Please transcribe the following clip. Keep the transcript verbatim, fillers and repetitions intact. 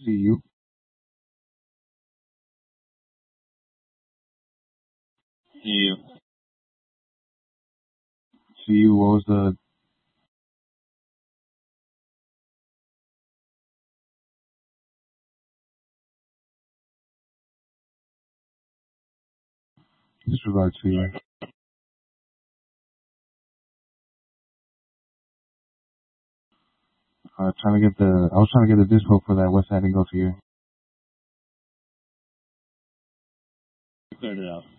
See you. See you. See you. What was the? Disregard to you. Uh, trying to get the. I was trying to get the dispo for that West Side and go to you. Cleared it out.